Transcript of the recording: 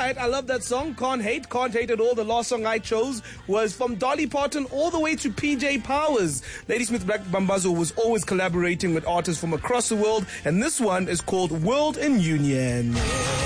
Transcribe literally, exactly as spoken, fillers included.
right, I love that song. Can't Hate, Can't Hate at All. The last song I chose was from Dolly Parton all the way to P J Powers. Ladysmith Black Mambazo was always collaborating with artists from across the world, and this one is called World in Union.